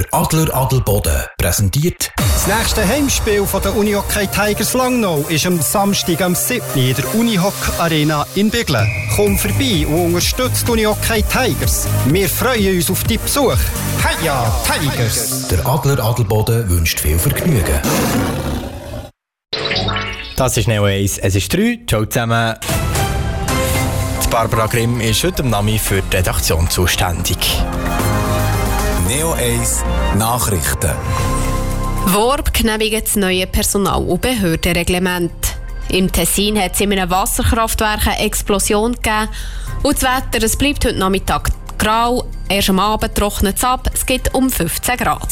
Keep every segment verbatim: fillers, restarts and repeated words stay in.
Der Adler Adelboden präsentiert das nächste Heimspiel von der Unihockey Tigers Langnau ist am Samstag am siebten in der Unihock Arena in Biglen. Komm vorbei und unterstützt die Unihockey Tigers. Wir freuen uns auf die Besuch. Heia Tigers! Der Adler Adelboden wünscht viel Vergnügen. Das ist Neo eins, es ist drei. Ciao zusammen. Die Barbara Grimm ist heute am Nami für die Redaktion zuständig. Neo eins Nachrichten. Worb genehmigt das neue Personal- und Behördenreglement. Im Tessin hat es in einem Wasserkraftwerk eine Explosion gegeben. Und das Wetter, es bleibt heute Nachmittag grau. Erst am Abend trocknet es ab. Es gibt um fünfzehn Grad.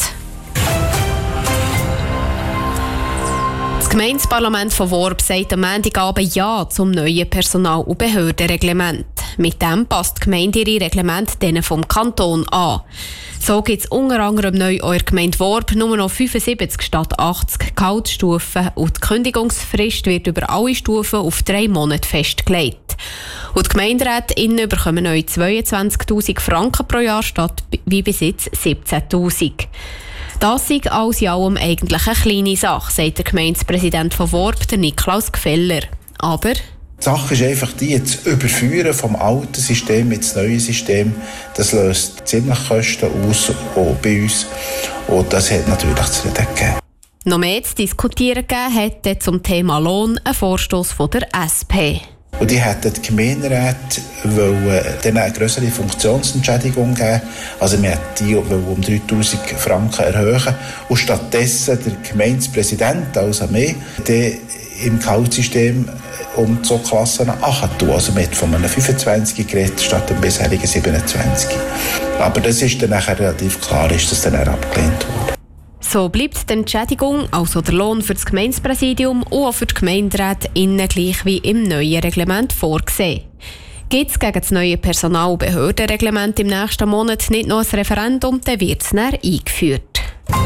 Das Gemeindeparlament von Worb sagt am Montagabend Ja zum neuen Personal- und Behördenreglement. Mit dem passt die Gemeinde ihre Reglement denen vom Kanton an. So gibt es unter anderem neu in der Gemeinde Worb nur noch fünfundsiebzig statt achtzig Gehaltsstufen und die Kündigungsfrist wird über alle Stufen auf drei Monate festgelegt. Und die GemeinderätInnen bekommen neu zweiundzwanzigtausend Franken pro Jahr statt wie bis jetzt siebzehntausend. Das ist alles in allem eigentlich eine kleine Sache, sagt der Gemeindepräsident von Worb, der Niklaus Gfeller. Aber die Sache ist einfach die, das Überführen vom alten System ins neue System, das löst ziemlich Kosten aus, auch bei uns. Und das hat natürlich zu reden gegeben. Noch mehr zu diskutieren gegeben hat zum Thema Lohn ein Vorstoss von der S P. Und die hätten die Gemeinderäte wollen eine grössere Funktionsentschädigung geben. Also wir hätten die um dreitausend Franken erhöhen. Und stattdessen der Gemeindepräsident, also mehr, der im Gehaltssystem um zwei Klassen achtun. Also mit von einem fünfundzwanzig geredet statt dem bisherigen siebenundzwanzig. Aber das ist dann nachher relativ klar, ist das dann abgelehnt worden. So bleibt die Entschädigung, also der Lohn für das Gemeindepräsidium und auch für die GemeinderätInnen gleich wie im neuen Reglement vorgesehen. Gibt es gegen das neue Personal- und Behördenreglement im nächsten Monat nicht noch ein Referendum, dann wird es dann eingeführt.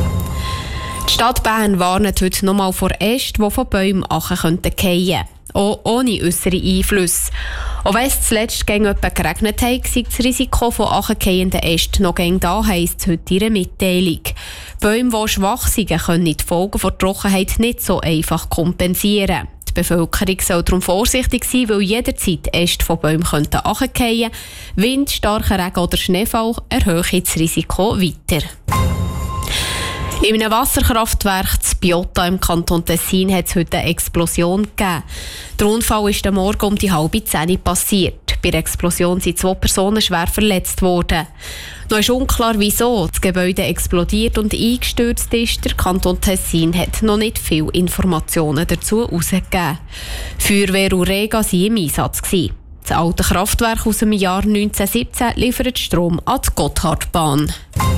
Die Stadt Bern warnt heute nochmal vor Ästen, die von Bäumen fallen könnten. Auch ohne äußere Einflüsse. Auch wenn es zuletzt gegen etwa geregnet hat, sei das Risiko von anfallenden Ästen noch gegen da, heisst es heute in einer Mitteilung. Bäume, die schwach sind, können die Folgen der Trockenheit nicht so einfach kompensieren. Die Bevölkerung soll darum vorsichtig sein, weil jederzeit Äste von Bäumen fallen könnten. Wind, starker Regen oder Schneefall erhöhen das Risiko weiter. In einem Wasserkraftwerk zu Biota im Kanton Tessin hat es heute eine Explosion gegeben. Der Unfall ist am Morgen um die halbe Zehn passiert. Bei der Explosion sind zwei Personen schwer verletzt worden. Noch ist unklar, wieso das Gebäude explodiert und eingestürzt ist. Der Kanton Tessin hat noch nicht viele Informationen dazu herausgegeben. Feuerwehr und Rega waren im Einsatz. Das alte Kraftwerk aus dem Jahr neunzehnhundertsiebzehn liefert Strom an die Gotthardbahn.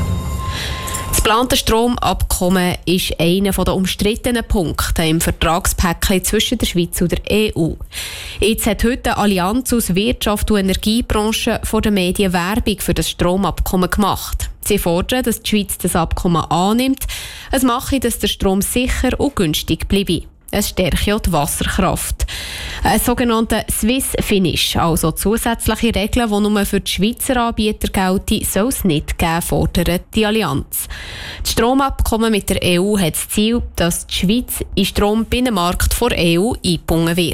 Das geplante Stromabkommen ist einer der umstrittenen Punkte im Vertragspäckchen zwischen der Schweiz und der E U. Jetzt hat heute eine Allianz aus Wirtschaft und Energiebranche vor den Medien Werbung für das Stromabkommen gemacht. Sie fordern, dass die Schweiz das Abkommen annimmt. Es mache, dass der Strom sicher und günstig bleibe. Es stärke auch die Wasserkraft. Ein sogenannter Swiss Finish, also zusätzliche Regeln, die nur für die Schweizer Anbieter gelten, soll es nicht geben, fordert die Allianz. Das Stromabkommen mit der E U hat das Ziel, dass die Schweiz in den Strombinnenmarkt der E U eingebunden wird.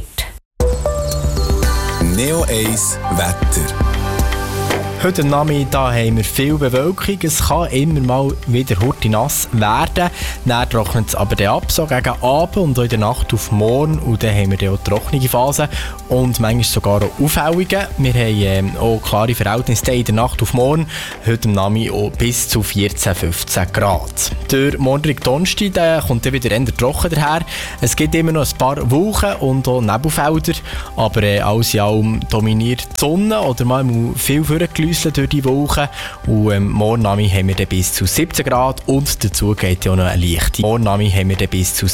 Neo eins Wetter. Heute Nachmittag haben wir viel Bewölkung. Es kann immer mal wieder hurtig nass werden. Dann trocknet es aber dann ab, so gegen Abend und auch in der Nacht auf morgen. Und dann haben wir dann auch trockene Phasen und manchmal sogar auch Aufhellungen. Wir haben ähm, auch klare Verhältnisse in der Nacht auf morgen. Heute Nachmittag auch bis zu vierzehn, fünfzehn Grad. Der morgige Donnerstag der kommt dann wieder eher trocken daher. Es gibt immer noch ein paar Wolken und auch Nebelfelder. Aber äh, alles in allem dominiert die Sonne oder mal viel vorgelöst durch die Woche. Und ähm, morgen haben wir dann bis zu siebzehn Grad und dazu geht ja noch eine leichte. Morgen haben wir dann bis zu